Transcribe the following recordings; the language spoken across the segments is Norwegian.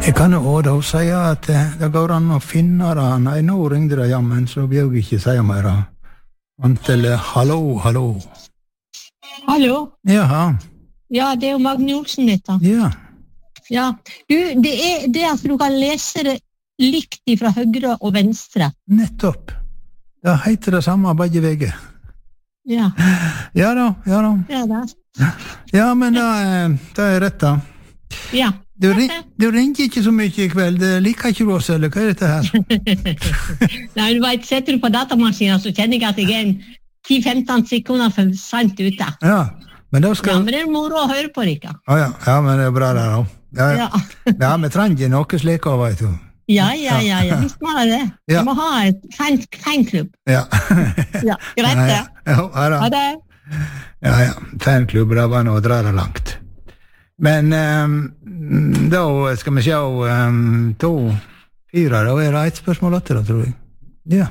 Jeg kan jo da si at det går an å finne det. Nei, nå ringde det jammen, så bør jeg ikke si mer. Antallet, hallo. Hallo? Jaha. Ja, det jo Magne Olsen dette. Ja. Ja. Du, det det at du kan lese det likt fra høyre og venstre. Nettopp. Det heter det samme begge veier. Ja. Ja da. Ja, det. Ja, men det rett da. Ja. Du ringer ikke så mye I kveld. Liker ikke du oss, eller hva dette her? Nei, du vet, setter du på datamaskinen, så kjenner jeg at jeg en 10-15 sekunder for sent ute. Ja, men da skal... Ja, men det moro å høre på dere. Ja, men det bra der da. Ja, vi trenger noe slik av, vet du. Ja, visst må det. Jeg må ha et fanklubb. Ja. Ja, greit det. Ja, ha det. Ja, fanklubb, det var noe å dra det langt. Men da skal vi se 2, 4, da det et spørsmål etter, tror jeg. Ja.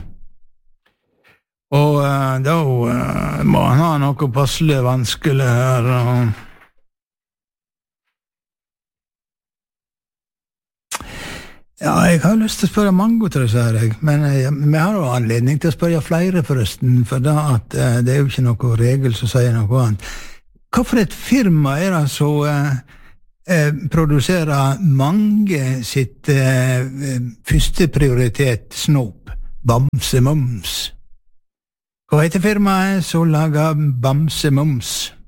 Og da må han ha noe passelig vanskelig her. Ja, jeg har lyst til å spørre mange til disse her, men vi har jo anledning til å spørre flere forresten, for da at det jo ikke noe regel som sier noe annet. Hva for et firma det som produserer mange sitt første prioritet snop, Bamse Mums? Hva heter firmaet som lager Bamse Mums?